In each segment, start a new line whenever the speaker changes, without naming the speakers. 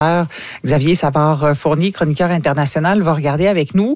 Xavier Savard-Fournier, chroniqueur international, va regarder avec nous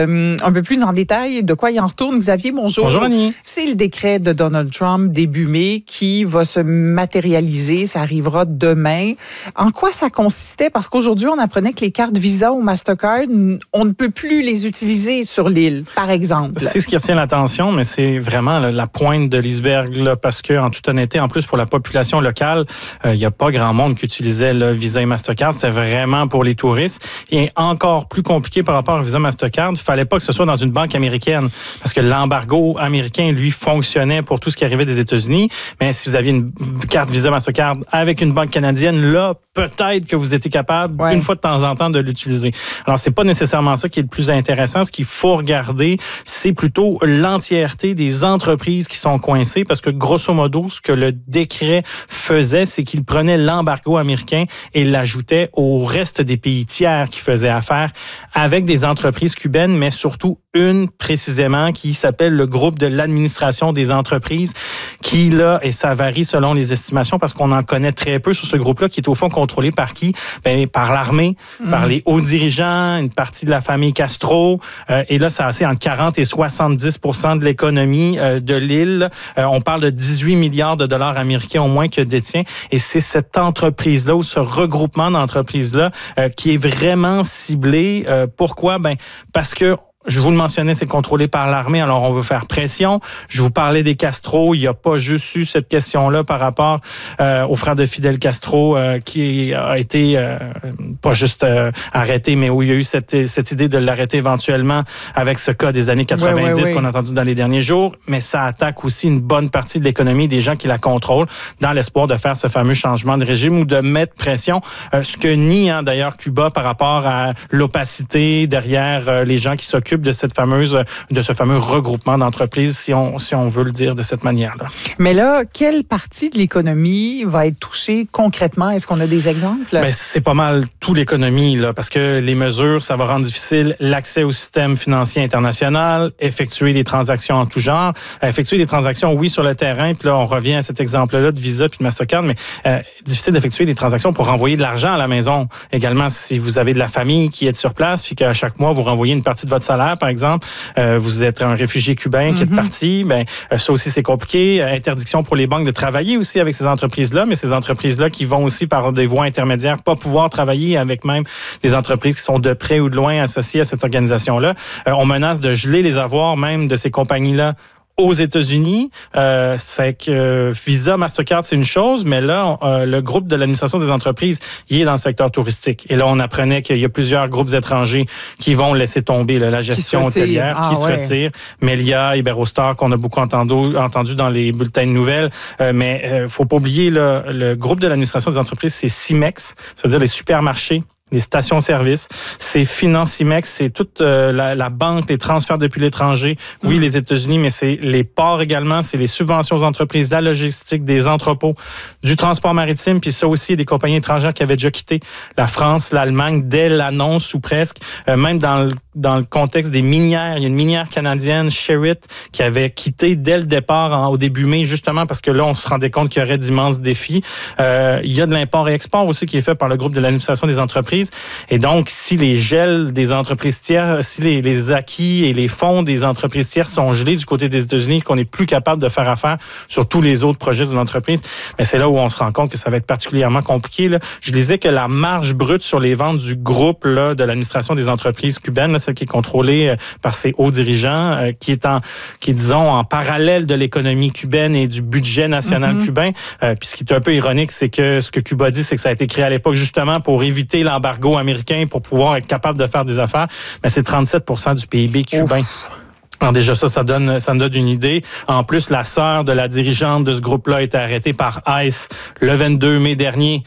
un peu plus en détail de quoi il en retourne. Xavier, bonjour.
Bonjour, Annie.
C'est le décret de Donald Trump début mai qui va se matérialiser. Ça arrivera demain. En quoi ça consistait? Parce qu'aujourd'hui, on apprenait que les cartes Visa ou Mastercard, on ne peut plus les utiliser sur l'île, par exemple.
C'est ce qui retient l'attention, mais c'est vraiment la pointe de l'iceberg, là, parce que, en toute honnêteté, en plus, pour la population locale, il n'y a pas grand monde qui utilisait le Visa et Mastercard. C'était vraiment pour les touristes. Et encore plus compliqué par rapport à Visa Mastercard, il fallait pas que ce soit dans une banque américaine. Parce que l'embargo américain, lui, fonctionnait pour tout ce qui arrivait des États-Unis. Mais si vous aviez une carte Visa Mastercard avec une banque canadienne, là, peut-être que vous étiez capable, une fois de temps en temps, de l'utiliser. Alors, c'est pas nécessairement ça qui est le plus intéressant. Ce qu'il faut regarder, c'est plutôt l'entièreté des entreprises qui sont coincées. Parce que, grosso modo, ce que le décret faisait, c'est qu'il prenait l'embargo américain et l'ajoutait au reste des pays tiers qui faisaient affaire avec des entreprises cubaines, mais surtout une précisément qui s'appelle le groupe de l'administration des entreprises, qui là, et ça varie selon les estimations parce qu'on en connaît très peu sur ce groupe-là, qui est au fond contrôlé par qui? Par l'armée, par les hauts dirigeants, une partie de la famille Castro, et là, ça c'est entre 40 et 70% de l'économie de l'île. On parle de 18 milliards de dollars américains au moins que détient, et c'est cette entreprise-là ou ce regroupement d'entreprises-là qui est vraiment ciblé. Pourquoi? Parce que je vous le mentionnais, c'est contrôlé par l'armée, alors on veut faire pression. Je vous parlais des Castro, il n'y a pas juste eu cette question-là par rapport au frère de Fidel Castro qui a été pas juste arrêté, mais où il y a eu cette idée de l'arrêter éventuellement avec ce cas des années 90 qu'on a entendu dans les derniers jours, mais ça attaque aussi une bonne partie de l'économie des gens qui la contrôlent dans l'espoir de faire ce fameux changement de régime ou de mettre pression, ce que nie d'ailleurs Cuba par rapport à l'opacité derrière les gens qui s'occupent de ce fameux regroupement d'entreprises, si on veut le dire de cette manière-là.
Mais là, quelle partie de l'économie va être touchée concrètement? Est-ce qu'on a des exemples?
C'est pas mal toute l'économie, là, parce que les mesures, ça va rendre difficile l'accès au système financier international, effectuer des transactions en tout genre, effectuer des transactions, oui, sur le terrain, puis là, on revient à cet exemple-là de Visa puis de Mastercard, mais difficile d'effectuer des transactions pour renvoyer de l'argent à la maison. Également, si vous avez de la famille qui est sur place, puis qu'à chaque mois, vous renvoyez une partie de votre salaire, par exemple, vous êtes un réfugié cubain qui est parti, ça aussi c'est compliqué. Interdiction pour les banques de travailler aussi avec ces entreprises-là, mais ces entreprises-là qui vont aussi par des voies intermédiaires pas pouvoir travailler avec même des entreprises qui sont de près ou de loin associées à cette organisation-là. On menace de geler les avoirs même de ces compagnies-là aux États-Unis. C'est que Visa, Mastercard, c'est une chose, mais là, le groupe de l'administration des entreprises, il est dans le secteur touristique. Et là, on apprenait qu'il y a plusieurs groupes étrangers qui vont laisser tomber la gestion hôtelière, qui se retirent. Melia, Iberostar, qu'on a beaucoup entendu dans les bulletins de nouvelles. Mais faut pas oublier, le groupe de l'administration des entreprises, c'est Cimex, ça veut dire les supermarchés, les stations-service, c'est Financimex, c'est toute la banque, les transferts depuis l'étranger, oui, les États-Unis, mais c'est les ports également, c'est les subventions aux entreprises, la logistique, des entrepôts, du transport maritime, puis ça aussi, des compagnies étrangères qui avaient déjà quitté la France, l'Allemagne, dès l'annonce ou presque, même dans le contexte des minières. Il y a une minière canadienne, Sherritt, qui avait quitté dès le départ, au début mai, justement parce que là, on se rendait compte qu'il y aurait d'immenses défis. Il y a de l'import et export aussi qui est fait par le groupe de l'administration des entreprises. Et donc, si les gels des entreprises tiers, si les acquis et les fonds des entreprises tiers sont gelés du côté des États-Unis, qu'on n'est plus capable de faire affaire sur tous les autres projets d'une entreprise, mais c'est là où on se rend compte que ça va être particulièrement compliqué. Là. Je disais que la marge brute sur les ventes du groupe là, de l'administration des entreprises cubaines, là, celle qui est contrôlée par ses hauts dirigeants, qui est, disons, en parallèle de l'économie cubaine et du budget national cubain. Puis ce qui est un peu ironique, c'est que ce que Cuba dit, c'est que ça a été créé à l'époque justement pour éviter l'embargo américain pour pouvoir être capable de faire des affaires, mais c'est 37% du PIB cubain. Ouf. Alors déjà ça donne une idée. En plus, la sœur de la dirigeante de ce groupe-là a été arrêtée par ICE le 22 mai dernier.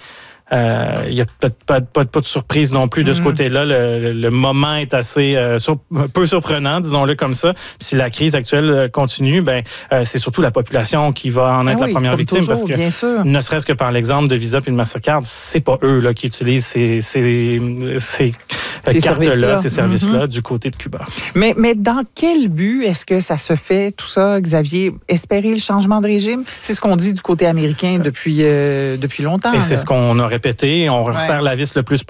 Il y a peut-être pas de surprise non plus de ce côté-là. Le moment est assez un peu surprenant, disons-le comme ça. Puis si la crise actuelle continue, c'est surtout la population qui va en être la première victime, toujours, parce que ne serait-ce que par l'exemple de Visa puis de Mastercard, c'est pas eux là qui utilisent ces cartes-là, ces services-là du côté de Cuba.
Mais dans quel but est-ce que ça se fait, tout ça, Xavier? Espérer le changement de régime? C'est ce qu'on dit du côté américain depuis longtemps.
Et c'est ce qu'on a répété. On resserre la vis le plus